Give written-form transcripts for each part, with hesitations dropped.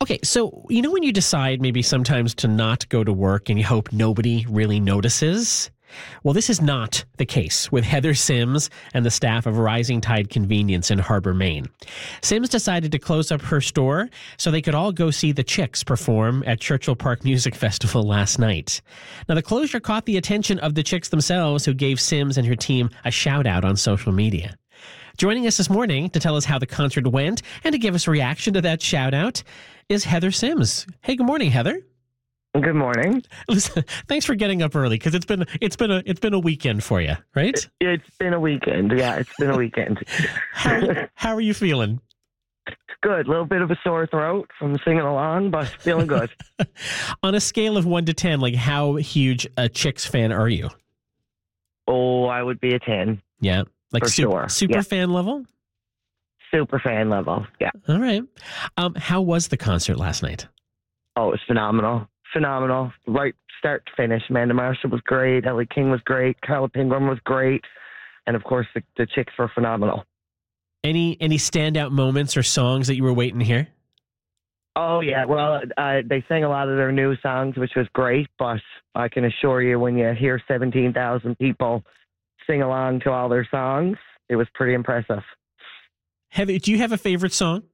Okay, so you know when you decide maybe sometimes to not go to work and you hope nobody really notices? Well, this is not the case with Heather Sims and the staff of Rising Tide Convenience in Harbor, Maine. Sims decided to close up her store so they could all go see the Chicks perform at Churchill Park Music Festival last night. Now, the closure caught the attention of the Chicks themselves, who gave Sims and her team a shout out on social media. Joining us this morning to tell us how the concert went and to give us a reaction to that shout out is Heather Sims. Hey, good morning, Heather. Good morning. Listen, thanks for getting up early because it's been a weekend for you, right? It's been a weekend. Yeah, it's been a weekend. How are you feeling? Good. A little bit of a sore throat from singing along, but feeling good. On a scale of 1 to 10, like how huge a Chicks fan are you? Oh, I would be a 10. Yeah, like For sure. super Yeah. fan level. Super fan level. Yeah. All right. How was the concert last night? Oh, it was phenomenal. Phenomenal. Right start to finish. Amanda Marshall was great. Ellie King was great. Carla Pingram was great. And of course, the Chicks were phenomenal. Any standout moments or songs that you were waiting to hear? Oh, yeah. Well, they sang a lot of their new songs, which was great. But I can assure you, when you hear 17,000 people sing along to all their songs, it was pretty impressive. Do you have a favorite song?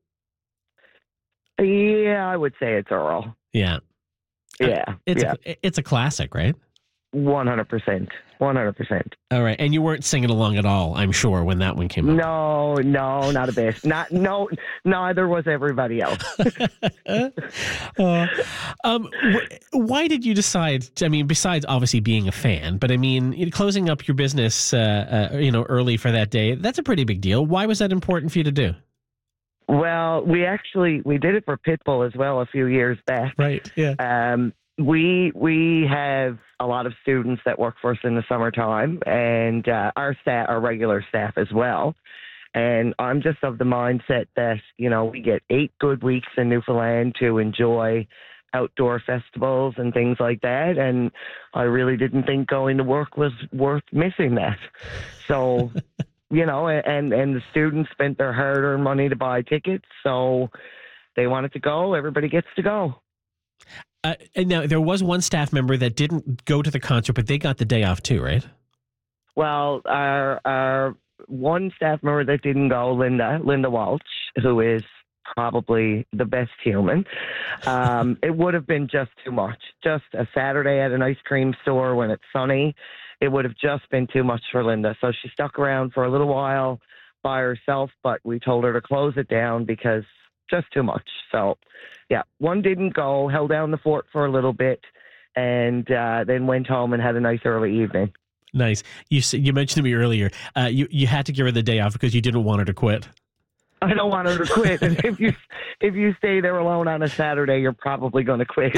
Yeah, I would say it's Earl. Yeah. Yeah. It's a classic, right? 100%. 100%. All right. And you weren't singing along at all, I'm sure, when that one came up. No, not a bit. Neither was everybody else. Why did you decide? Besides obviously being a fan, but closing up your business, early for that day. That's a pretty big deal. Why was that important for you to do? Well, we did it for Pitbull as well a few years back. Right. Yeah. We have a lot of students that work for us in the summertime, and our regular staff as well. And I'm just of the mindset that, we get 8 good weeks in Newfoundland to enjoy outdoor festivals and things like that. And I really didn't think going to work was worth missing that. So, and the students spent their hard-earned money to buy tickets. So they wanted to go. Everybody gets to go. And now there was one staff member that didn't go to the concert, but they got the day off too, right? Well, our one staff member that didn't go, Linda Walsh, who is probably the best human. It would have been just too much. Just a Saturday at an ice cream store when it's sunny, it would have just been too much for Linda. So she stuck around for a little while by herself, but we told her to close it down because just too much. So, yeah, one didn't go, held down the fort for a little bit, and then went home and had a nice early evening. Nice. You mentioned to me earlier, you had to give her the day off because you didn't want her to quit. I don't want her to quit. And if you stay there alone on a Saturday, you're probably going to quit.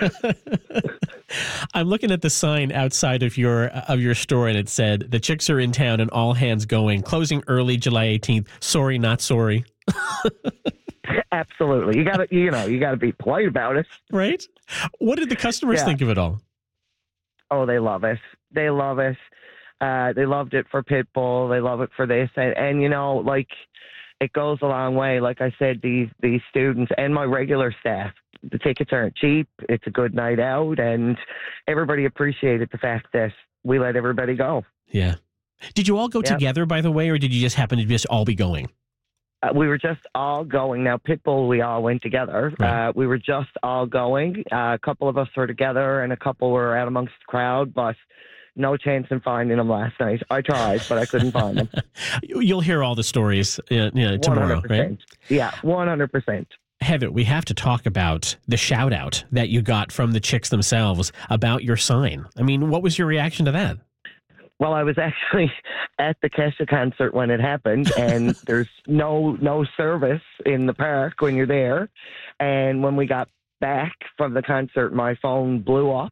I'm looking at the sign outside of your store, and it said, "The Chicks are in town and all hands going. Closing early July 18th. Sorry, not sorry." Absolutely. You gotta be polite about it. Right? What did the customers think of it all? Oh, they love it. They love it. They loved it for Pitbull. They love it for this. And it goes a long way. Like I said, these students and my regular staff, the tickets aren't cheap. It's a good night out, and everybody appreciated the fact that we let everybody go. Yeah. Did you all go together, by the way, or did you just happen to just all be going? We were just all going. Now, Pitbull, we all went together. Right. We were just all going. A couple of us were together, and a couple were out amongst the crowd, but no chance in finding them last night. I tried, but I couldn't find them. You'll hear all the stories tomorrow, 100%. right? Yeah, 100%. Heather, we have to talk about the shout out that you got from the Chicks themselves about your sign. What was your reaction to that? Well, I was actually at the Kesha concert when it happened, and there's no service in the park when you're there. And when we got back from the concert, my phone blew up.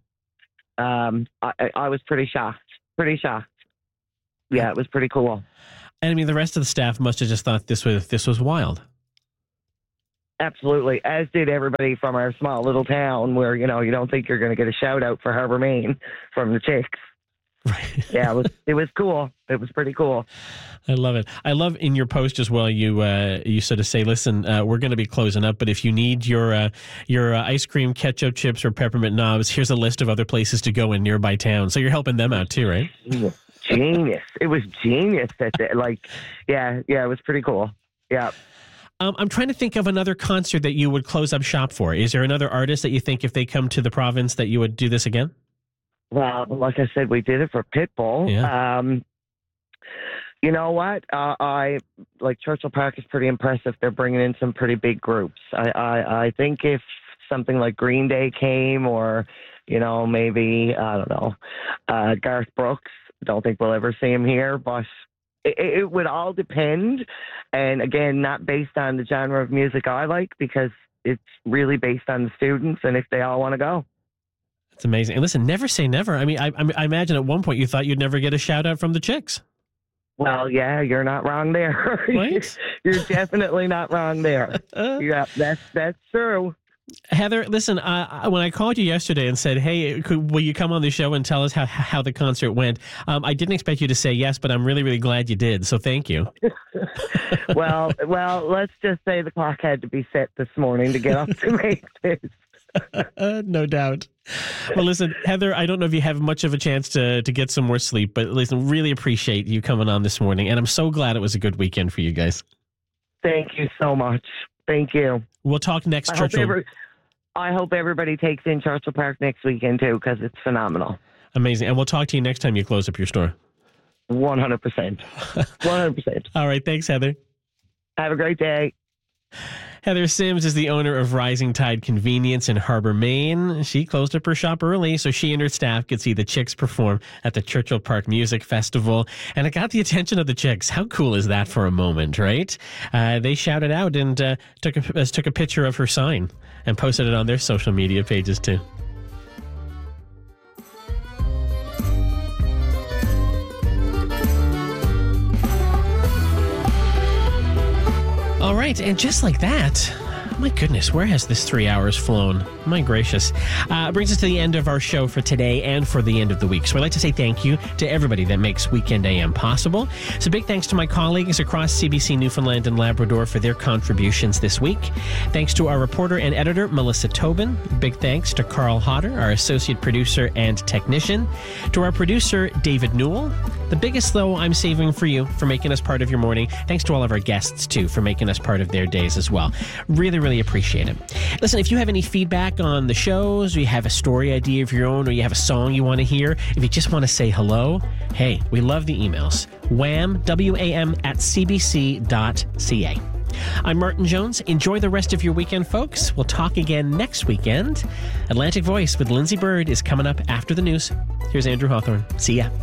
I was pretty shocked. Yeah, it was pretty cool. And the rest of the staff must have just thought this was wild. Absolutely, as did everybody from our small little town where, you don't think you're going to get a shout out for Harbor, Maine from the Chicks. Right. Yeah, it was cool. It was pretty cool. I love it. I love in your post as well. You sort of say, "Listen, we're going to be closing up, but if you need your ice cream, ketchup chips, or peppermint knobs, here's a list of other places to go in nearby town." So you're helping them out too, right? Genius. It was genius. It was pretty cool. Yeah. I'm trying to think of another concert that you would close up shop for. Is there another artist that you think, if they come to the province, that you would do this again? Well, like I said, we did it for Pitbull. Yeah. You know what? I like Churchill Park is pretty impressive. They're bringing in some pretty big groups. I think if something like Green Day came, or maybe I don't know, Garth Brooks. Don't think we'll ever see him here, but it would all depend. And again, not based on the genre of music I like, because it's really based on the students and if they all want to go. It's amazing. And listen, never say never. I mean, I imagine at one point you thought you'd never get a shout out from the Chicks. Well, yeah, you're not wrong there. Right? You're definitely not wrong there. Yeah, that's true. Heather, listen, when I called you yesterday and said, "Hey, will you come on the show and tell us how the concert went?" I didn't expect you to say yes, but I'm really, really glad you did. So thank you. Well, let's just say the clock had to be set this morning to get up to make this. No doubt. Well, listen, Heather, I don't know if you have much of a chance to get some more sleep, but listen, really appreciate you coming on this morning. And I'm so glad it was a good weekend for you guys. Thank you so much. Thank you. We'll talk next, Churchill. I hope everybody takes in Churchill Park next weekend, too, because it's phenomenal. Amazing. And we'll talk to you next time you close up your store. 100%. 100%. All right. Thanks, Heather. Have a great day. Heather Sims is the owner of Rising Tide Convenience in Harbor, Maine. She closed up her shop early so she and her staff could see the Chicks perform at the Churchill Park Music Festival. And it got the attention of the Chicks. How cool is that for a moment, right? They shouted out and took a picture of her sign and posted it on their social media pages too. All right, and just like that, my goodness, where has this 3 hours flown? My gracious. Brings us to the end of our show for today and for the end of the week. So I'd like to say thank you to everybody that makes Weekend AM possible. So big thanks to my colleagues across CBC Newfoundland and Labrador for their contributions this week. Thanks to our reporter and editor, Melissa Tobin. Big thanks to Carl Hodder, our associate producer and technician. To our producer, David Newell. The biggest, though, I'm saving for you for making us part of your morning. Thanks to all of our guests, too, for making us part of their days as well. Really, really appreciate it. Listen, if you have any feedback on the shows, or you have a story idea of your own, or you have a song you want to hear, if you just want to say hello, hey, we love the emails. WAM at cbc.ca. I'm Martin Jones. Enjoy the rest of your weekend, folks. We'll talk again next weekend. Atlantic Voice with Lindsay Bird is coming up after the news. Here's Andrew Hawthorne. See ya.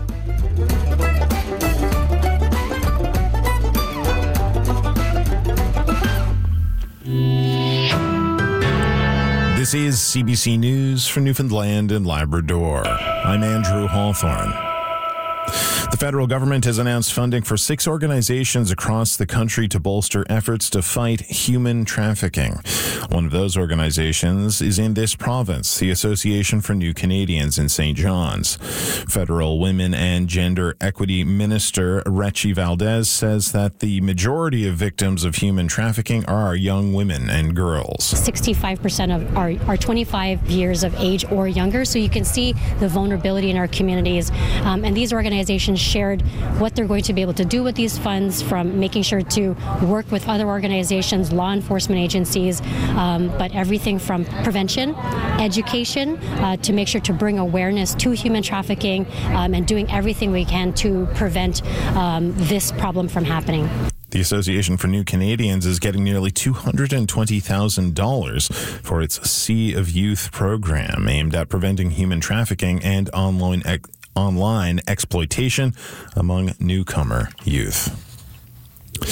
This is CBC News for Newfoundland and Labrador. I'm Andrew Hawthorne. The federal government has announced funding for 6 organizations across the country to bolster efforts to fight human trafficking. One of those organizations is in this province, the Association for New Canadians in St. John's. Federal Women and Gender Equity Minister Rechi Valdez says that the majority of victims of human trafficking are young women and girls. 65% of are 25 years of age or younger, so you can see the vulnerability in our communities. And these organizations shared what they're going to be able to do with these funds, from making sure to work with other organizations, law enforcement agencies, but everything from prevention, education, to make sure to bring awareness to human trafficking, and doing everything we can to prevent this problem from happening. The Association for New Canadians is getting nearly $220,000 for its Sea of Youth program aimed at preventing human trafficking and online exploitation among newcomer youth.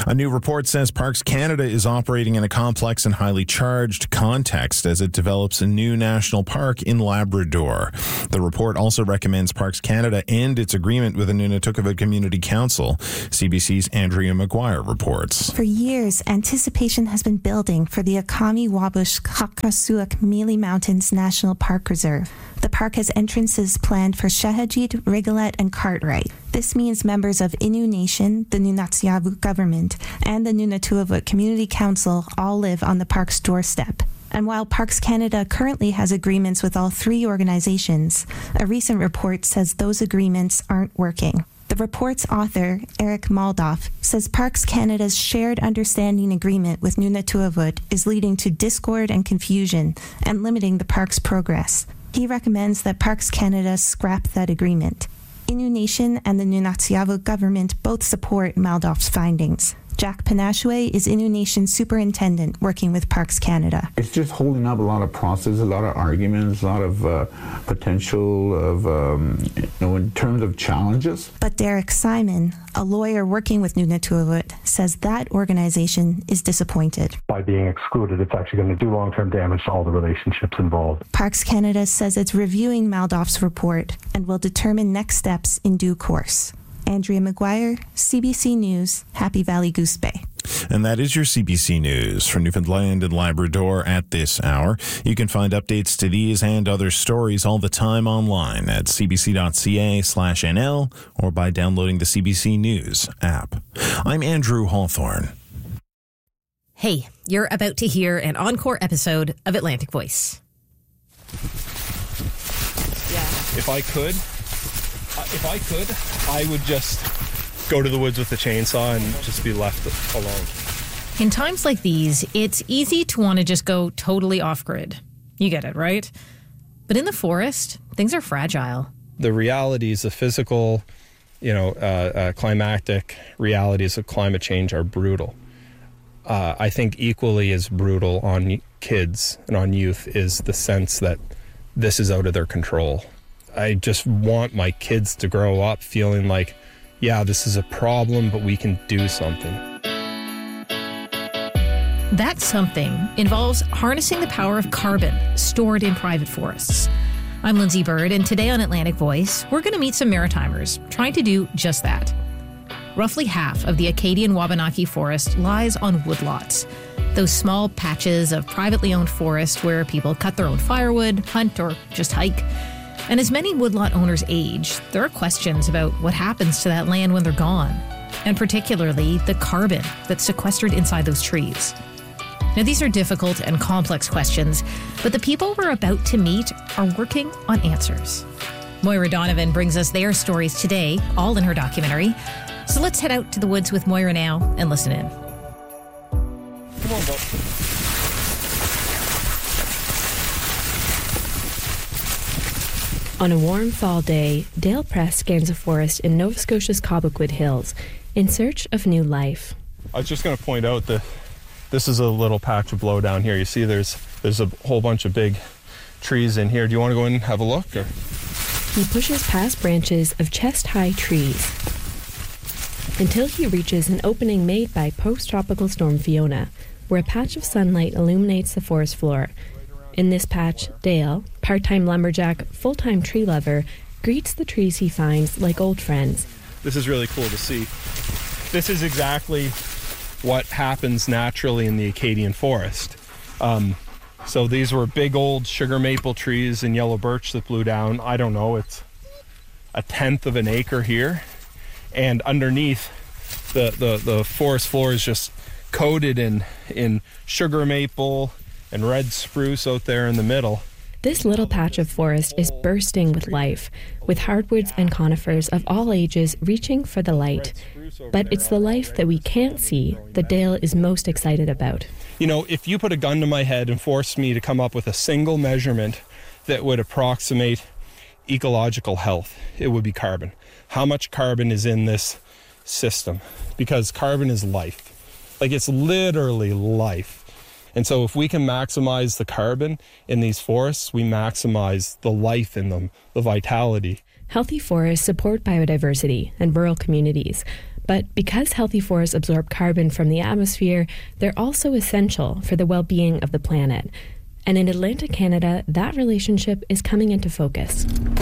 A new report says Parks Canada is operating in a complex and highly charged context as it develops a new national park in Labrador. The report also recommends Parks Canada end its agreement with the Nunatukewa Community Council. CBC's Andrea McGuire reports. For years, anticipation has been building for the Akami-Wabush-Kakasuak Mealy Mountains National Park Reserve. The park has entrances planned for Shehajit, Rigolet, and Cartwright. This means members of Innu Nation, the Nunatsiavut government, and the Nunatukewa Community Council all live on the park's doorstep. And while Parks Canada currently has agreements with all three organizations, a recent report says those agreements aren't working. The report's author, Eric Maldoff, says Parks Canada's shared understanding agreement with Nunatukewa is leading to discord and confusion and limiting the park's progress. He recommends that Parks Canada scrap that agreement. Innu Nation and the Nunatsiavut government both support Maldoff's findings. Jack Panashwe is Innu Nation's superintendent working with Parks Canada. It's just holding up a lot of process, a lot of arguments, a lot of potential of, in terms of challenges. But Derek Simon, a lawyer working with Nunatukewa, says that organization is disappointed. By being excluded, it's actually going to do long-term damage to all the relationships involved. Parks Canada says it's reviewing Maldoff's report and will determine next steps in due course. Andrea McGuire, CBC News, Happy Valley Goose Bay. And that is your CBC News for Newfoundland and Labrador at this hour. You can find updates to these and other stories all the time online at cbc.ca/NL or by downloading the CBC News app. I'm Andrew Hawthorne. Hey, you're about to hear an encore episode of Atlantic Voice. If I could, I would just go to the woods with a chainsaw and just be left alone. In times like these, it's easy to want to just go totally off-grid. You get it, right? But in the forest, things are fragile. The realities, the physical, climatic realities of climate change are brutal. I think equally as brutal on kids and on youth is the sense that this is out of their control. I just want my kids to grow up feeling like, yeah, this is a problem, but we can do something. That something involves harnessing the power of carbon stored in private forests. I'm Lindsay Bird, and today on Atlantic Voice, we're going to meet some Maritimers trying to do just that. Roughly half of the Acadian Wabanaki forest lies on woodlots, those small patches of privately owned forest where people cut their own firewood, hunt, or just hike. And as many woodlot owners age, there are questions about what happens to that land when they're gone, and particularly the carbon that's sequestered inside those trees. Now, these are difficult and complex questions, but the people we're about to meet are working on answers. Moira Donovan brings us their stories today, all in her documentary. So let's head out to the woods with Moira now and listen in. Come on, Bo. On a warm fall day, Dale Press scans a forest in Nova Scotia's Cobequid Hills in search of new life. I was just going to point out that this is a little patch of blow down here. You see there's a whole bunch of big trees in here. Do you want to go in and have a look? Or? He pushes past branches of chest-high trees until he reaches an opening made by post-tropical storm Fiona, where a patch of sunlight illuminates the forest floor. In this patch, Dale, part-time lumberjack, full-time tree lover, greets the trees he finds like old friends. This is really cool to see. This is exactly what happens naturally in the Acadian forest. So these were big old sugar maple trees and yellow birch that blew down. I don't know, it's 1/10 of an acre here. And underneath, the forest floor is just coated in sugar maple and red spruce out there in the middle. This little patch of forest is bursting with life, with hardwoods and conifers of all ages reaching for the light. But it's the life that we can't see that Dale is most excited about. You know, if you put a gun to my head and forced me to come up with a single measurement that would approximate ecological health, it would be carbon. How much carbon is in this system? Because carbon is life. Like, it's literally life. And so if we can maximize the carbon in these forests, we maximize the life in them, the vitality. healthy forests support biodiversity and rural communities. But because healthy forests absorb carbon from the atmosphere, they're also essential for the well-being of the planet. And in Atlantic Canada, that relationship is coming into focus.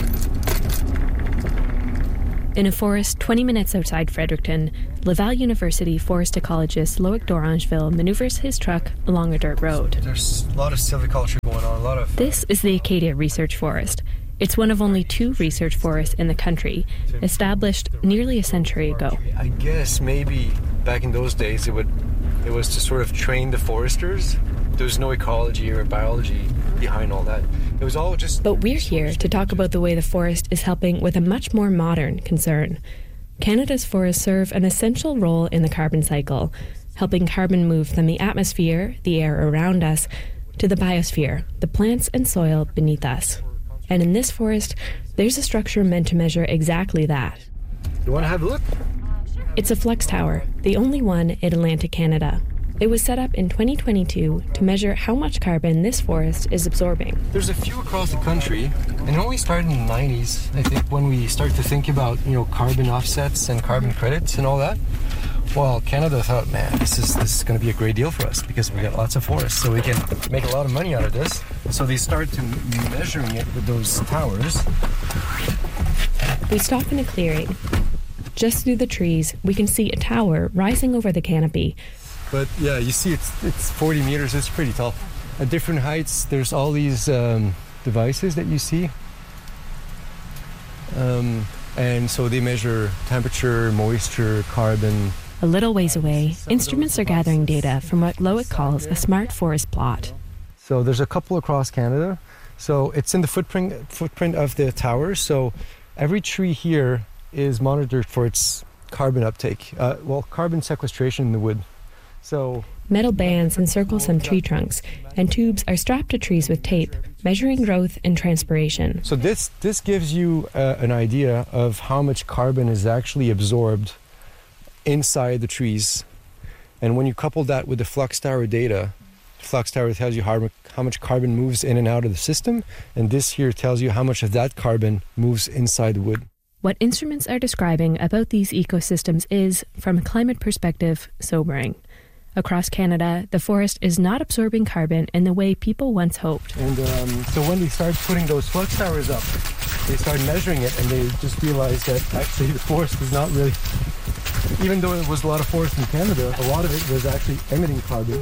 In a forest 20 minutes outside Fredericton, Laval University forest ecologist Loic d'Orangeville maneuvers his truck along a dirt road. There's a lot of silviculture going on, This is the Acadia Research Forest. It's one of only 2 research forests in the country, established nearly a century ago. I guess maybe back in those days it was to sort of train the foresters. There was no ecology or biology behind all that. It was all just... But we're here to talk about the way the forest is helping with a much more modern concern. Canada's forests serve an essential role in the carbon cycle, helping carbon move from the atmosphere, the air around us, to the biosphere, the plants and soil beneath us. And in this forest, there's a structure meant to measure exactly that. You want to have a look? It's a flux tower, the only one in Atlantic Canada. It was set up in 2022 to measure how much carbon this forest is absorbing. There's a few across the country, and it only started in the 90s, I think, when we started to think about, carbon offsets and carbon credits and all that. Well, Canada thought, man, this is going to be a great deal for us because we got lots of forests, so we can make a lot of money out of this. So they started to measuring it with those towers. We stop in a clearing. Just through the trees, we can see a tower rising over the canopy. But yeah, you see it's 40 meters, it's pretty tall. At different heights, there's all these devices that you see. And so they measure temperature, moisture, carbon. A little ways away, instruments are gathering data from what Loic calls a smart forest plot. So there's a couple across Canada. So it's in the footprint of the towers. So every tree here is monitored for its carbon uptake. Carbon sequestration in the wood. So metal bands encircle some tree trunks, and tubes are strapped to trees with tape, measuring growth and transpiration. So this gives you an idea of how much carbon is actually absorbed inside the trees. And when you couple that with the flux tower data, flux tower tells you how much carbon moves in and out of the system, and this here tells you how much of that carbon moves inside the wood. What instruments are describing about these ecosystems is, from a climate perspective, sobering. Across Canada, the forest is not absorbing carbon in the way people once hoped. And so when they started putting those flux towers up, they started measuring it, and they just realized that actually the forest is not really, even though there was a lot of forest in Canada, a lot of it was actually emitting carbon.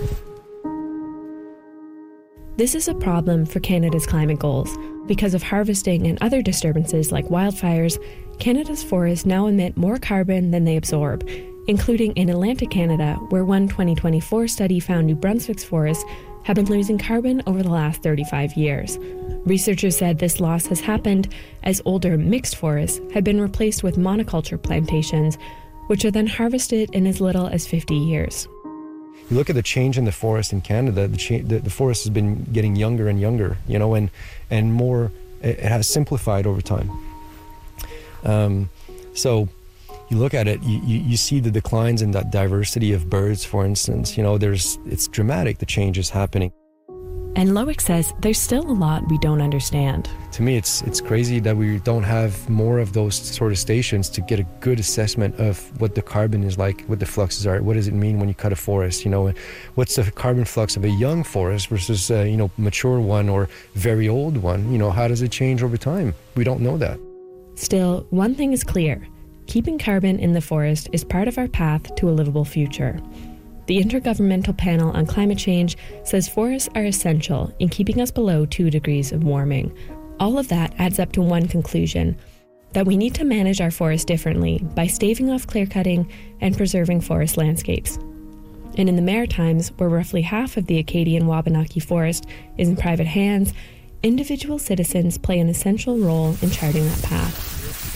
This is a problem for Canada's climate goals. Because of harvesting and other disturbances like wildfires, Canada's forests now emit more carbon than they absorb, including in Atlantic Canada, where one 2024 study found New Brunswick's forests have been losing carbon over the last 35 years. Researchers said this loss has happened as older mixed forests have been replaced with monoculture plantations, which are then harvested in as little as 50 years. You look at the change in the forest in Canada, the forest has been getting younger and younger, and more, it has simplified over time. So you look at it, you see the declines in that diversity of birds, for instance. It's dramatic, the change is happening. And Loic says there's still a lot we don't understand. To me, it's crazy that we don't have more of those sort of stations to get a good assessment of what the carbon is like, what the fluxes are. What does it mean when you cut a forest? What's the carbon flux of a young forest versus mature one or very old one? How does it change over time? We don't know that. Still, one thing is clear. Keeping carbon in the forest is part of our path to a livable future. The Intergovernmental Panel on Climate Change says forests are essential in keeping us below 2 degrees of warming. All of that adds up to one conclusion, that we need to manage our forests differently by staving off clear-cutting and preserving forest landscapes. And in the Maritimes, where roughly half of the Acadian Wabanaki forest is in private hands, individual citizens play an essential role in charting that path.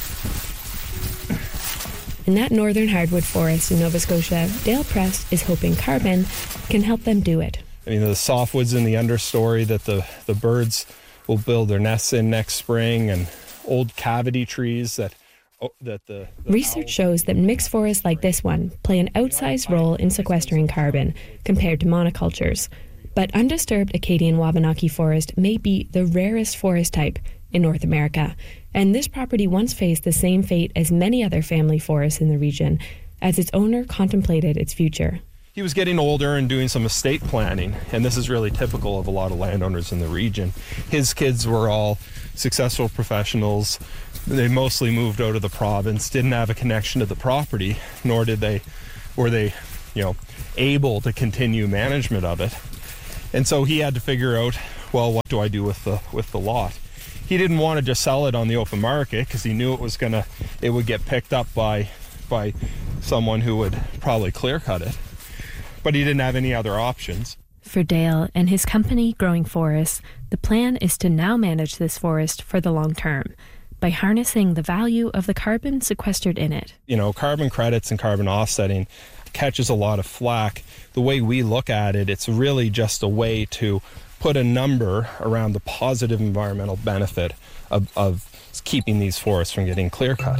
In that northern hardwood forest in Nova Scotia, Dale Prest is hoping carbon can help them do it. The softwoods in the understory that the birds will build their nests in next spring, and old cavity trees that the research shows that mixed forests like this one play an outsized role in sequestering carbon compared to monocultures. But undisturbed Acadian Wabanaki forest may be the rarest forest type in North America, And this property once faced the same fate as many other family forests in the region, as its owner contemplated its future. He was getting older and doing some estate planning, and this is really typical of a lot of landowners in the region. His kids were all successful professionals. They mostly moved out of the province, didn't have a connection to the property, nor were they able to continue management of it. And so he had to figure out, well, what do I do with the lot? He didn't want to just sell it on the open market because he knew it would get picked up by someone who would probably clear cut it. But he didn't have any other options. For Dale and his company, Growing Forests, the plan is to now manage this forest for the long term by harnessing the value of the carbon sequestered in it. Carbon credits and carbon offsetting catches a lot of flack. The way we look at it, it's really just a way to put a number around the positive environmental benefit of keeping these forests from getting clear cut.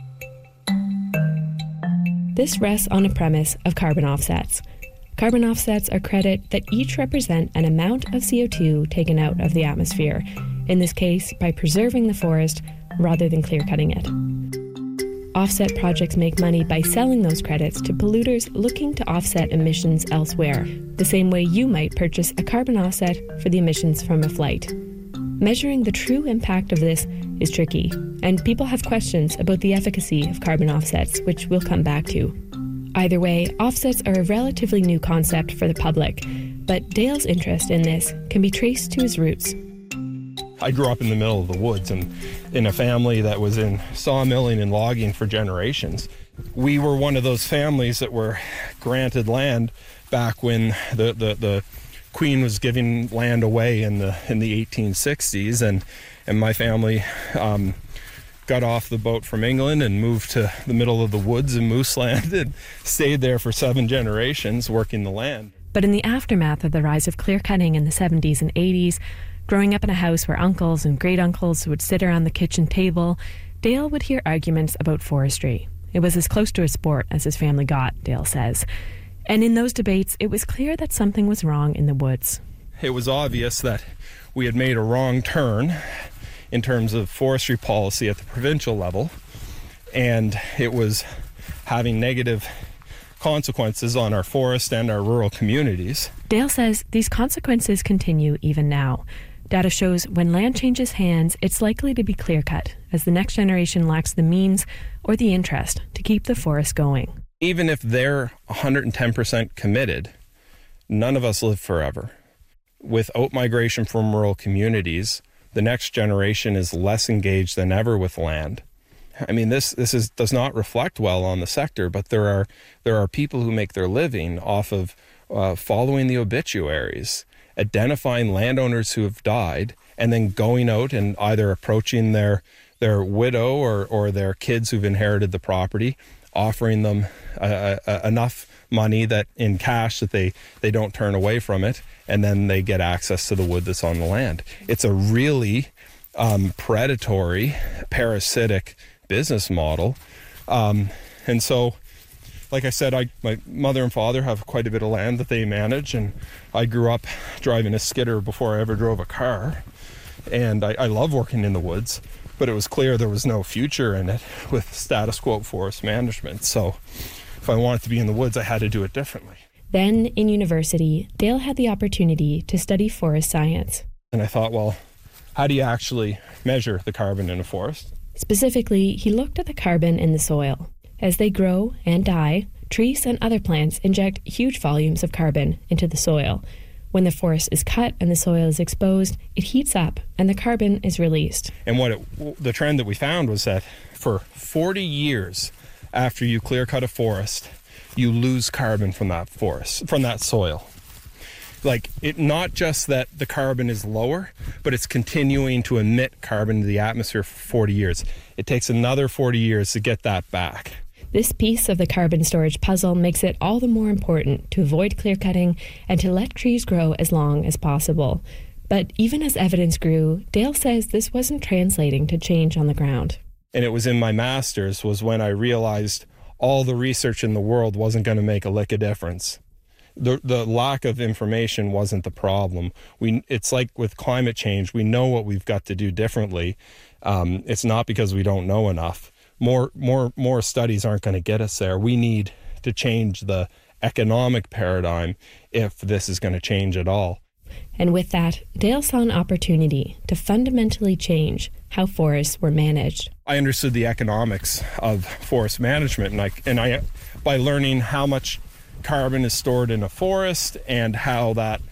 This rests on a premise of carbon offsets. Carbon offsets are credits that each represent an amount of CO2 taken out of the atmosphere, in this case by preserving the forest rather than clear-cutting it. Offset projects make money by selling those credits to polluters looking to offset emissions elsewhere, the same way you might purchase a carbon offset for the emissions from a flight. Measuring the true impact of this is tricky, and people have questions about the efficacy of carbon offsets, which we'll come back to. Either way, offsets are a relatively new concept for the public, but Dale's interest in this can be traced to his roots. I grew up in the middle of the woods and in a family that was in sawmilling and logging for generations. We were one of those families that were granted land back when the Queen was giving land away in the 1860s, and my family got off the boat from England and moved to the middle of the woods in Moose Land and stayed there for 7 generations working the land. But in the aftermath of the rise of clear-cutting in the 70s and 80s, growing up in a house where uncles and great-uncles would sit around the kitchen table, Dale would hear arguments about forestry. It was as close to a sport as his family got, Dale says. And in those debates, it was clear that something was wrong in the woods. It was obvious that we had made a wrong turn in terms of forestry policy at the provincial level, and it was having negative consequences on our forest and our rural communities. Dale says these consequences continue even now. Data shows when land changes hands, it's likely to be clear-cut, as the next generation lacks the means or the interest to keep the forest going. Even if they're 110% committed, none of us live forever. With out-migration from rural communities, the next generation is less engaged than ever with land. I mean, this does not reflect well on the sector, but there are people who make their living off of following the obituaries, identifying landowners who have died, and then going out and either approaching their widow or their kids who've inherited the property, offering them enough money that in cash that they don't turn away from it, and then they get access to the wood that's on the land. It's a really predatory, parasitic business model. And so, like I said, my mother and father have quite a bit of land that they manage, and I grew up driving a skidder before I ever drove a car. And I love working in the woods, but it was clear there was no future in it with status quo forest management. So if I wanted to be in the woods, I had to do it differently. Then, in university, Dale had the opportunity to study forest science. And I thought, well, how do you actually measure the carbon in a forest? Specifically, he looked at the carbon in the soil. As they grow and die, trees and other plants inject huge volumes of carbon into the soil. When the forest is cut and the soil is exposed, it heats up and the carbon is released. And the trend that we found was that for 40 years after you clear cut a forest, you lose carbon from that forest, from that soil. Like, it not just that the carbon is lower, but it's continuing to emit carbon into the atmosphere for 40 years. It takes another 40 years to get that back. This piece of the carbon storage puzzle makes it all the more important to avoid clear-cutting and to let trees grow as long as possible. But even as evidence grew, Dale says this wasn't translating to change on the ground. And it was in my master's was when I realized all the research in the world wasn't going to make a lick of difference. the lack of information wasn't the problem. It's like with climate change, we know what we've got to do differently. It's not because we don't know enough. More studies aren't going to get us there. We need to change the economic paradigm if this is going to change at all. And with that, Dale saw an opportunity to fundamentally change how forests were managed. I understood the economics of forest management, and I by learning how much carbon is stored in a forest and how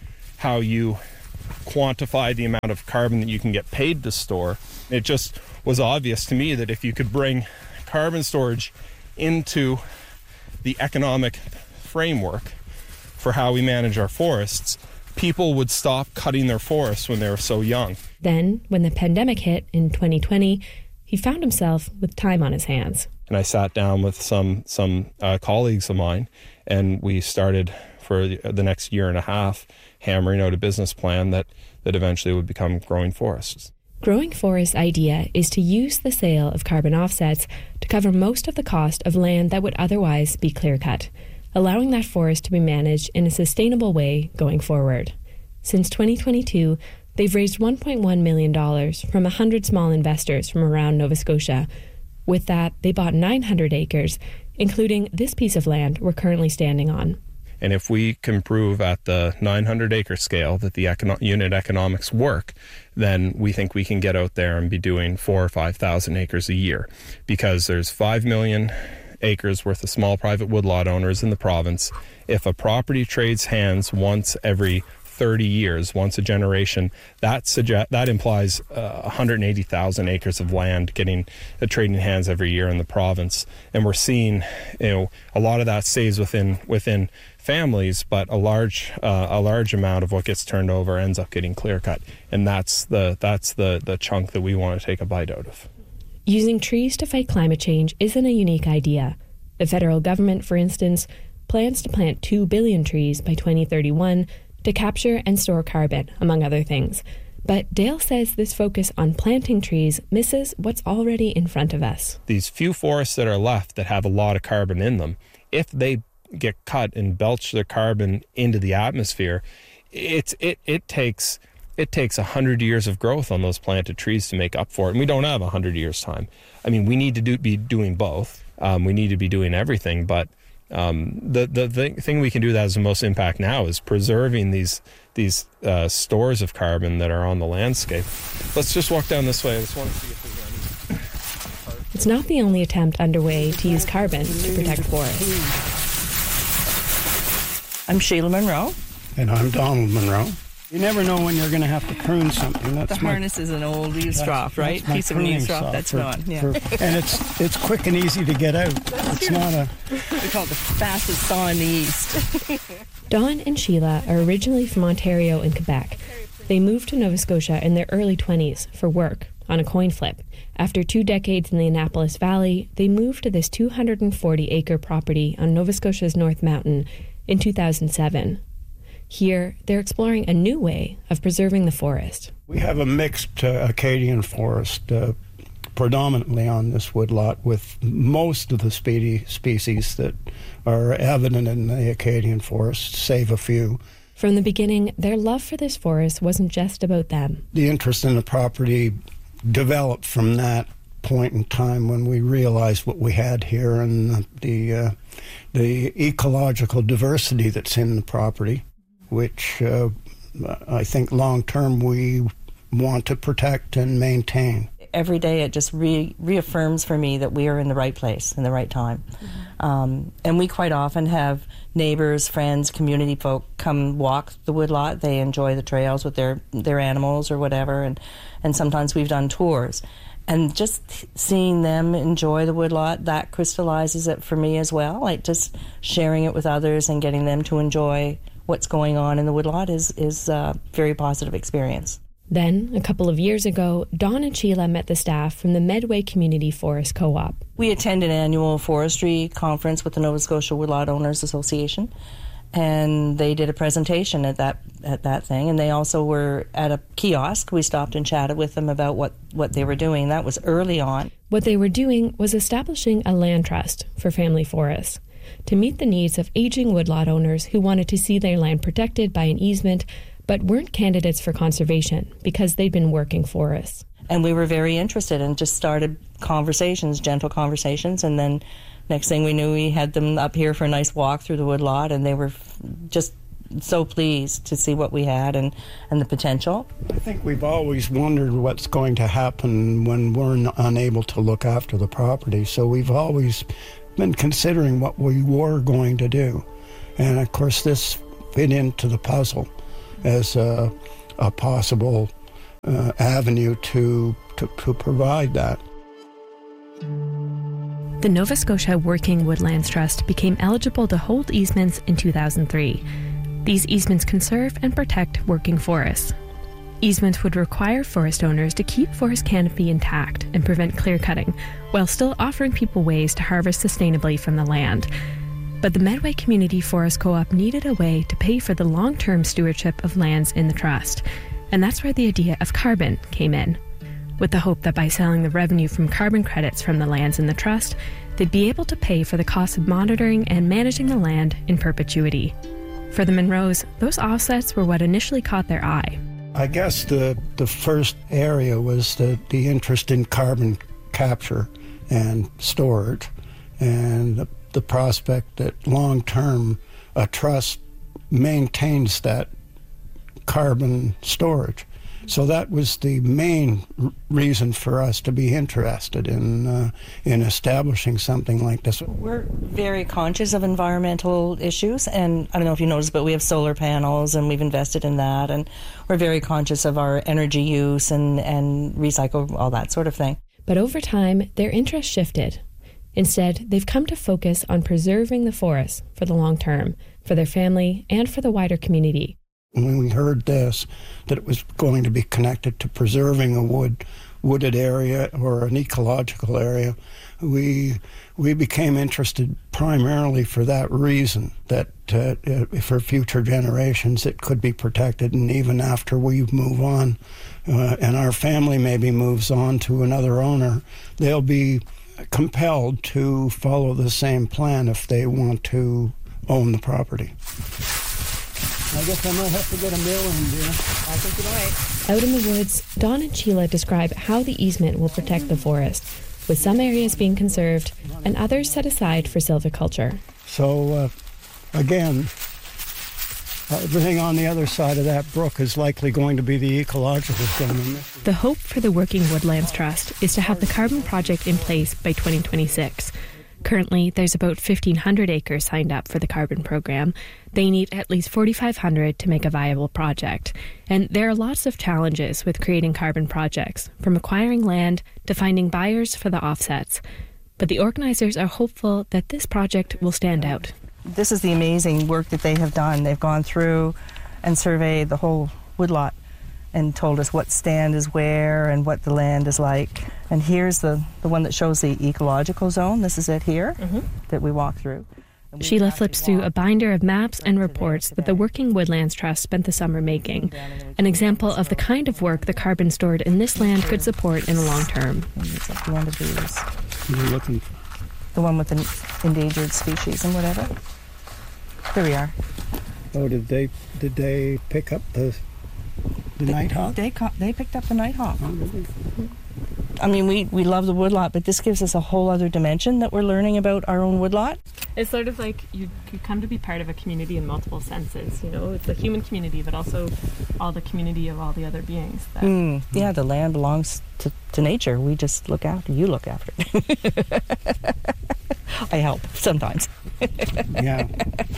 you quantify the amount of carbon that you can get paid to store, it just was obvious to me that if you could bring carbon storage into the economic framework for how we manage our forests, people would stop cutting their forests when they were so young. Then, when the pandemic hit in 2020, he found himself with time on his hands. And I sat down with some colleagues of mine, and we started for the next year and a half hammering out a business plan that eventually would become Growing Forests. Growing Forests' idea is to use the sale of carbon offsets to cover most of the cost of land that would otherwise be clear-cut, allowing that forest to be managed in a sustainable way going forward. Since 2022, they've raised $1.1 million from 100 small investors from around Nova Scotia. With that, they bought 900 acres, including this piece of land we're currently standing on. And if we can prove at the 900-acre scale that the unit economics work, then we think we can get out there and be doing 4,000 or 5,000 acres a year, because there's 5 million acres worth of small private woodlot owners in the province. If a property trades hands once every 30 years, once a generation, that implies 180,000 acres of land getting trading hands every year in the province. And we're seeing, a lot of that stays within families, but a large amount of what gets turned over ends up getting clear cut, and that's the chunk that we want to take a bite out of. Using trees to fight climate change isn't a unique idea. The federal government, for instance, plans to plant 2 billion trees by 2031 to capture and store carbon, among other things. But Dale says this focus on planting trees misses what's already in front of us. These few forests that are left that have a lot of carbon in them, if they get cut and belch their carbon into the atmosphere, it takes 100 years of growth on those planted trees to make up for it. And we don't have 100 years time. I mean, we need to be doing both. We need to be doing everything, but the thing we can do that has the most impact now is preserving these stores of carbon that are on the landscape. Let's just walk down this way. I just want to see if there's any. It's not the only attempt underway to use carbon to protect forests. I'm Sheila Monroe. And I'm Donald Monroe. You never know when you're going to have to prune something. The harness is an old used strop, right? Piece of used strop that's gone. Yeah. And it's quick and easy to get out. It's not a... We call it the fastest saw in the East. Don and Sheila are originally from Ontario and Quebec. They moved to Nova Scotia in their early 20s for work on a coin flip. After 2 decades in the Annapolis Valley, they moved to this 240-acre property on Nova Scotia's North Mountain in 2007. Here, they're exploring a new way of preserving the forest. We have a mixed Acadian forest, predominantly on this woodlot, with most of the species that are evident in the Acadian forest, save a few. From the beginning, their love for this forest wasn't just about them. The interest in the property developed from that point in time when we realized what we had here and the ecological diversity that's in the property, which I think long-term we want to protect and maintain. Every day it just reaffirms for me that we are in the right place, in the right time. And we quite often have neighbors, friends, community folk come walk the woodlot. They enjoy the trails with their animals or whatever, and sometimes we've done tours. And just seeing them enjoy the woodlot, that crystallizes it for me as well. Like just sharing it with others and getting them to enjoy what's going on in the woodlot is a very positive experience. Then, a couple of years ago, Don and Sheila met the staff from the Medway Community Forest Co-op. We attend an annual forestry conference with the Nova Scotia Woodlot Owners Association, and they did a presentation at that thing, and they also were at a kiosk. We stopped and chatted with them about what they were doing. That was early on. What they were doing was establishing a land trust for family forests. to meet the needs of aging woodlot owners who wanted to see their land protected by an easement but weren't candidates for conservation because they'd been working forests. And we were very interested and just started conversations, gentle conversations, and then next thing we knew, we had them up here for a nice walk through the woodlot, and they were just so pleased to see what we had and the potential. I think we've always wondered what's going to happen when we're unable to look after the property, so we've always been considering what we were going to do. And of course this fit into the puzzle as a possible avenue to provide that. The Nova Scotia Working Woodlands Trust became eligible to hold easements in 2003. These easements conserve and protect working forests. Easements would require forest owners to keep forest canopy intact and prevent clear cutting, while still offering people ways to harvest sustainably from the land. But the Medway Community Forest Co-op needed a way to pay for the long-term stewardship of lands in the trust, and that's where the idea of carbon came in, with the hope that by selling the revenue from carbon credits from the lands in the trust, they'd be able to pay for the cost of monitoring and managing the land in perpetuity. For the Munros, those offsets were what initially caught their eye. I guess the first area was the interest in carbon capture and storage, and the prospect that long-term a trust maintains that carbon storage. So that was the main reason for us to be interested in establishing something like this. We're very conscious of environmental issues, and I don't know if you noticed, but we have solar panels and we've invested in that, and we're very conscious of our energy use and recycle, all that sort of thing. But over time, their interest shifted. Instead, they've come to focus on preserving the forest for the long term, for their family and for the wider community. When we heard this, that it was going to be connected to preserving a wooded area or an ecological area, we became interested primarily for that reason, that for future generations it could be protected, and even after we move on and our family maybe moves on to another owner, they'll be compelled to follow the same plan if they want to own the property. I guess I might have to get a mill in, dear. I think you might. Out in the woods, Don and Sheila describe how the easement will protect the forest, with some areas being conserved and others set aside for silviculture. So, again, everything on the other side of that brook is likely going to be the ecological zone. The hope for the Working Woodlands Trust is to have the carbon project in place by 2026. Currently, there's about 1,500 acres signed up for the carbon program. They need at least 4,500 to make a viable project. And there are lots of challenges with creating carbon projects, from acquiring land to finding buyers for the offsets. But the organizers are hopeful that this project will stand out. This is the amazing work that they have done. They've gone through and surveyed the whole woodlot and told us what stand is where and what the land is like. And here's the one that shows the ecological zone. This is it here that we walk through. Sheila flips through a binder of maps and reports that the Working Woodlands Trust spent the summer making, an example of the kind of work the carbon stored in this land could support in the long term. It's at the end of these. What are you looking for? The one with the endangered species and whatever. There we are. Oh, did they pick up the nighthawk? They picked up the nighthawk. Oh, really? I mean, we love the woodlot, but this gives us a whole other dimension that we're learning about our own woodlot. It's sort of like you come to be part of a community in multiple senses. You know, it's a human community, but also all the community of all the other beings. Yeah, the land belongs to nature. We just look after. You look after it. I help sometimes. Yeah.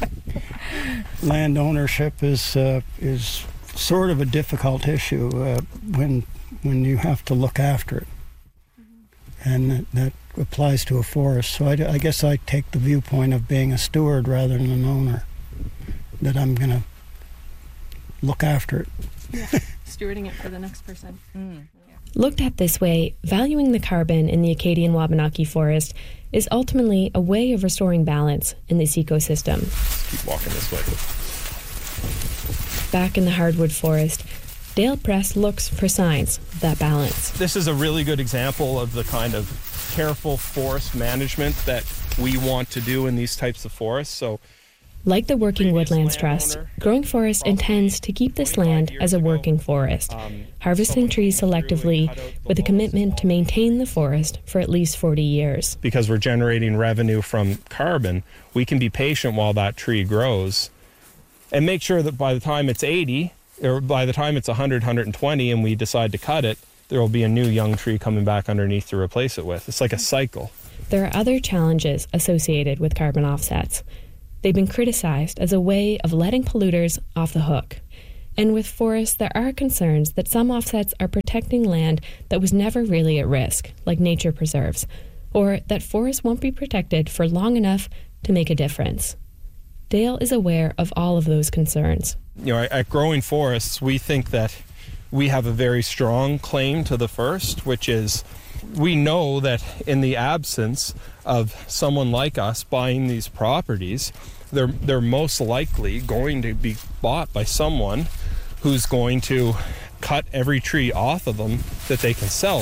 Land ownership is sort of a difficult issue when you have to look after it, and that applies to a forest. So I guess I take the viewpoint of being a steward rather than an owner, that I'm going to look after it. Yeah. Stewarding it for the next person. Yeah. Looked at this way, valuing the carbon in the Acadian Wabanaki forest is ultimately a way of restoring balance in this ecosystem. Keep walking this way. Back in the hardwood forest, Dale Press looks for signs of that balance. This is a really good example of the kind of careful forest management that we want to do in these types of forests. So, like the Working Woodlands Trust, Growing Forest intends to keep this land as a working forest, harvesting trees selectively with a commitment to maintain the forest for at least 40 years. Because we're generating revenue from carbon, we can be patient while that tree grows and make sure that by the time it's 80, or by the time it's 100, 120, and we decide to cut it, there will be a new young tree coming back underneath to replace it with. It's like a cycle. There are other challenges associated with carbon offsets. They've been criticized as a way of letting polluters off the hook. And with forests, there are concerns that some offsets are protecting land that was never really at risk, like nature preserves, or that forests won't be protected for long enough to make a difference. Dale is aware of all of those concerns. You know, at Growing Forests, we think that we have a very strong claim to the first, which is we know that in the absence of someone like us buying these properties, they're most likely going to be bought by someone who's going to cut every tree off of them that they can sell.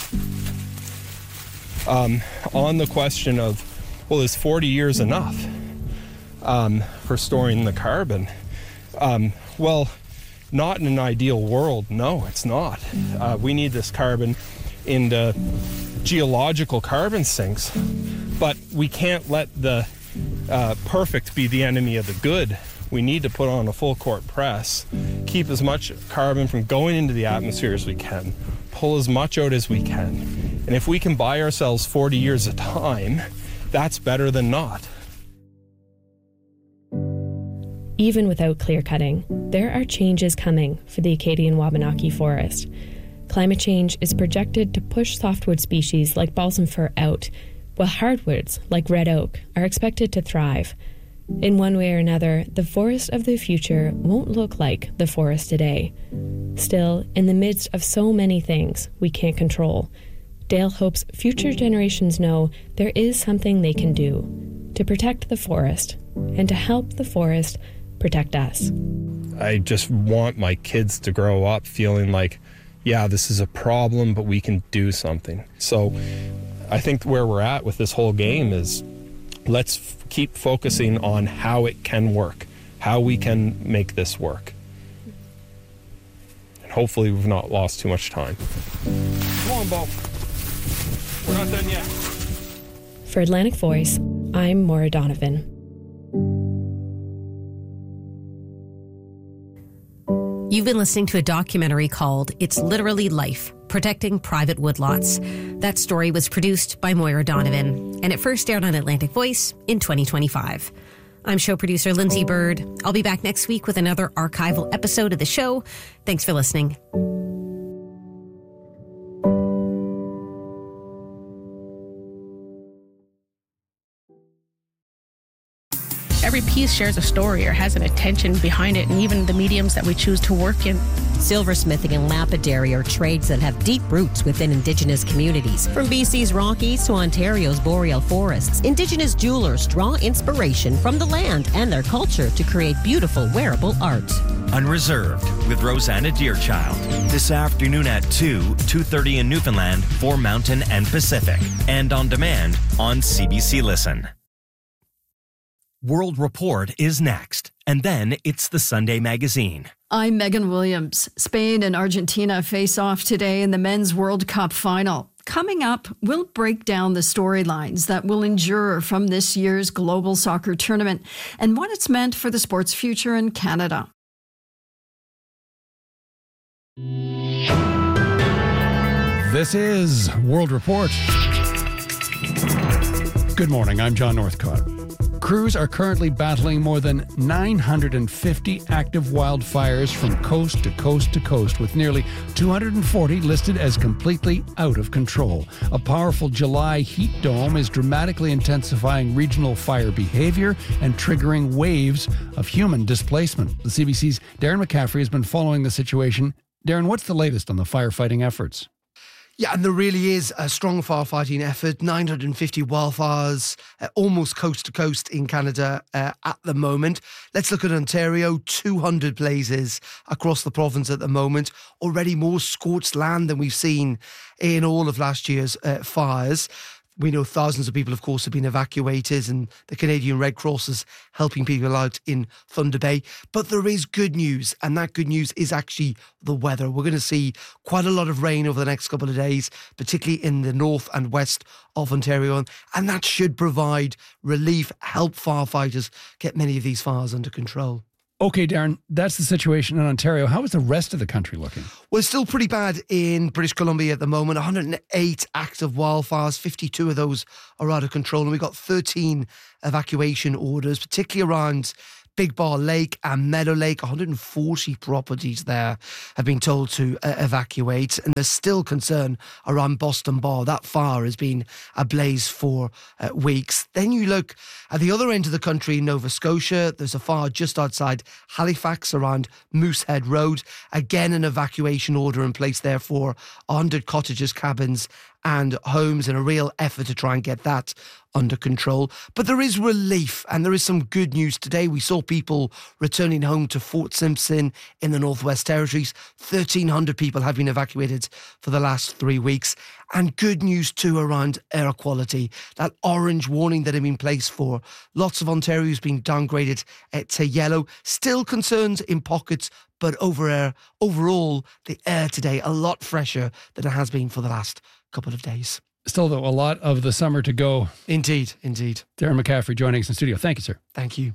On the question of, well, is 40 years enough for storing the carbon? Well, not in an ideal world. No, it's not. We need this carbon into geological carbon sinks, but we can't let the perfect be the enemy of the good. We need to put on a full court press, keep as much carbon from going into the atmosphere as we can, pull as much out as we can. And if we can buy ourselves 40 years of time, that's better than not. Even without clear cutting, there are changes coming for the Acadian Wabanaki forest. Climate change is projected to push softwood species like balsam fir out, while hardwoods like red oak are expected to thrive. In one way or another, the forest of the future won't look like the forest today. Still, in the midst of so many things we can't control, Dale hopes future generations know there is something they can do to protect the forest and to help the forest protect us. I just want my kids to grow up feeling like, yeah, this is a problem, but we can do something. So I think where we're at with this whole game is let's keep focusing on how it can work, how we can make this work. And hopefully we've not lost too much time. Come on, Bo. We're not done yet. For Atlantic Voice, I'm Maura Donovan. You've been listening to a documentary called It's Literally Life, Protecting Private Woodlots. That story was produced by Moira Donovan, and it first aired on Atlantic Voice in 2025. I'm show producer Lindsay Bird. I'll be back next week with another archival episode of the show. Thanks for listening. Every piece shares a story or has an intention behind it, and even the mediums that we choose to work in. Silversmithing and lapidary are trades that have deep roots within Indigenous communities. From BC's Rockies to Ontario's boreal forests, Indigenous jewelers draw inspiration from the land and their culture to create beautiful wearable art. Unreserved with Rosanna Deerchild. This afternoon at 2:30 in Newfoundland for Mountain and Pacific. And on demand on CBC Listen. World Report is next, and then it's the Sunday Magazine. I'm Megan Williams. Spain and Argentina face off today in the Men's World Cup final. Coming up, we'll break down the storylines that will endure from this year's global soccer tournament and what it's meant for the sport's future in Canada. This is World Report. Good morning, I'm John Northcott. Crews are currently battling more than 950 active wildfires from coast to coast to coast, with nearly 240 listed as completely out of control. A powerful July heat dome is dramatically intensifying regional fire behavior and triggering waves of human displacement. The CBC's Darren McCaffrey has been following the situation. Darren, what's the latest on the firefighting efforts? Yeah, and there really is a strong firefighting effort. 950 wildfires, almost coast to coast in Canada at the moment. Let's look at Ontario. 200 blazes across the province at the moment. Already more scorched land than we've seen in all of last year's fires. We know thousands of people, of course, have been evacuated, and the Canadian Red Cross is helping people out in Thunder Bay. But there is good news, and that good news is actually the weather. We're going to see quite a lot of rain over the next couple of days, particularly in the north and west of Ontario, and that should provide relief, help firefighters get many of these fires under control. Okay, Darren, that's the situation in Ontario. How is the rest of the country looking? Well, it's still pretty bad in British Columbia at the moment. 108 active wildfires, 52 of those are out of control. And we've got 13 evacuation orders, particularly around Big Bar Lake and Meadow Lake. 140 properties there have been told to evacuate, and there's still concern around Boston Bar. That fire has been ablaze for weeks. Then you look at the other end of the country in Nova Scotia. There's a fire just outside Halifax around Moosehead Road. Again, an evacuation order in place there for 100 cottages, cabins and homes, in a real effort to try and get that under control. But there is relief, and there is some good news today. We saw people returning home to Fort Simpson in the Northwest Territories. 1,300 people have been evacuated for the last 3 weeks. And good news too around air quality. That orange warning that had been placed for lots of Ontario has been downgraded to yellow. Still concerns in pockets, but overall, the air today a lot fresher than it has been for the last couple of days. Still, though, a lot of the summer to go. Indeed. Darren McCaffrey joining us in studio. Thank you, sir. Thank you.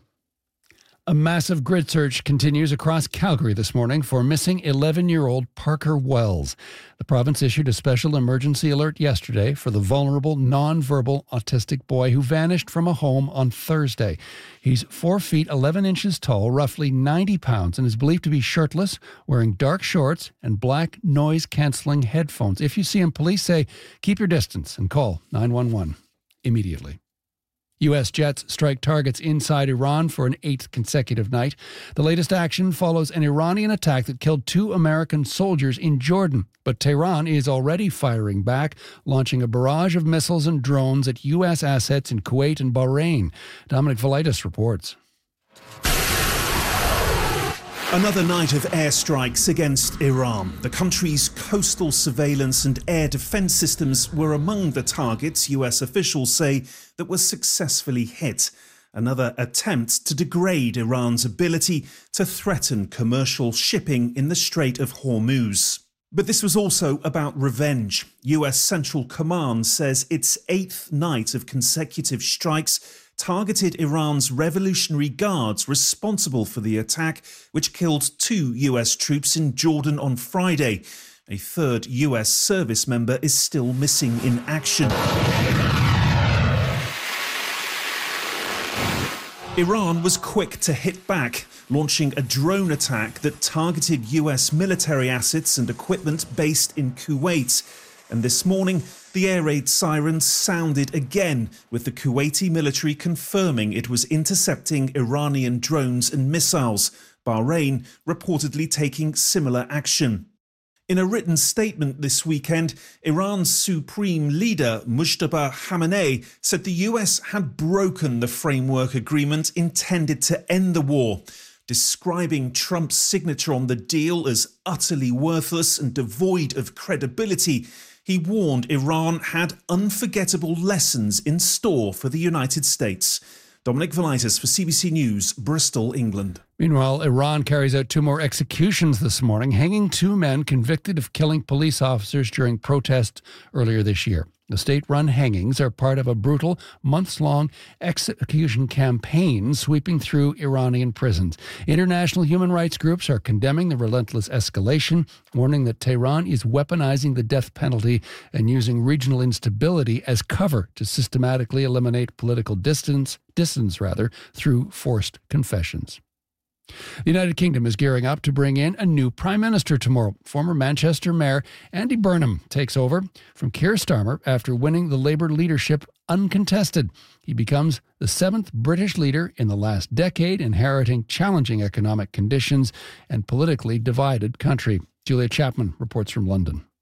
A massive grid search continues across Calgary this morning for missing 11-year-old Parker Wells. The province issued a special emergency alert yesterday for the vulnerable, non-verbal autistic boy who vanished from a home on Thursday. He's 4 feet 11 inches tall, roughly 90 pounds, and is believed to be shirtless, wearing dark shorts and black noise-canceling headphones. If you see him, police say keep your distance and call 911 immediately. U.S. jets strike targets inside Iran for an 8th consecutive night. The latest action follows an Iranian attack that killed 2 American soldiers in Jordan. But Tehran is already firing back, launching a barrage of missiles and drones at U.S. assets in Kuwait and Bahrain. Dominic Velitis reports. Another night of airstrikes against Iran. The country's coastal surveillance and air defense systems were among the targets US officials say that were successfully hit. Another attempt to degrade Iran's ability to threaten commercial shipping in the Strait of Hormuz. But this was also about revenge. US Central Command says its 8th night of consecutive strikes targeted Iran's Revolutionary Guards responsible for the attack, which killed 2 US troops in Jordan on Friday. A 3rd US service member is still missing in action. Iran was quick to hit back, launching a drone attack that targeted US military assets and equipment based in Kuwait. And this morning, the air raid sirens sounded again, with the Kuwaiti military confirming it was intercepting Iranian drones and missiles, Bahrain reportedly taking similar action. In a written statement this weekend, Iran's supreme leader, Mujtaba Khamenei, said the US had broken the framework agreement intended to end the war, describing Trump's signature on the deal as utterly worthless and devoid of credibility. He warned Iran had unforgettable lessons in store for the United States. Dominic Velitis for CBC News, Bristol, England. Meanwhile, Iran carries out 2 more executions this morning, hanging 2 men convicted of killing police officers during protests earlier this year. The state-run hangings are part of a brutal, months-long execution campaign sweeping through Iranian prisons. International human rights groups are condemning the relentless escalation, warning that Tehran is weaponizing the death penalty and using regional instability as cover to systematically eliminate political distance through forced confessions. The United Kingdom is gearing up to bring in a new Prime Minister tomorrow. Former Manchester Mayor Andy Burnham takes over from Keir Starmer after winning the Labour leadership uncontested. He becomes the 7th British leader in the last decade, inheriting challenging economic conditions and politically divided country. Julia Chapman reports from London.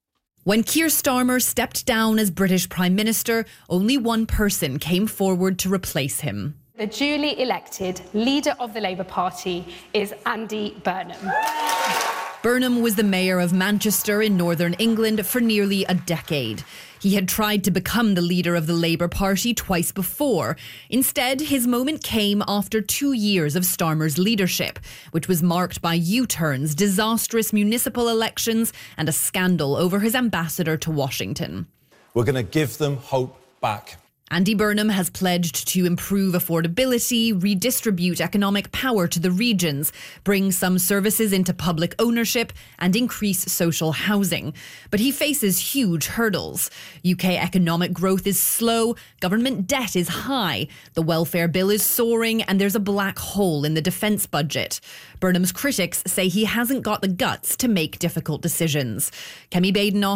When Keir Starmer stepped down as British Prime Minister, only one person came forward to replace him. The duly elected leader of the Labour Party is Andy Burnham. Burnham was the mayor of Manchester in northern England for nearly a decade. He had tried to become the leader of the Labour Party twice before. Instead, his moment came after 2 years of Starmer's leadership, which was marked by U-turns, disastrous municipal elections, and a scandal over his ambassador to Washington. We're going to give them hope back. Andy Burnham has pledged to improve affordability, redistribute economic power to the regions, bring some services into public ownership, and increase social housing. But he faces huge hurdles. UK economic growth is slow, government debt is high, the welfare bill is soaring, and there's a black hole in the defence budget. Burnham's critics say he hasn't got the guts to make difficult decisions. Kemi Badenoch,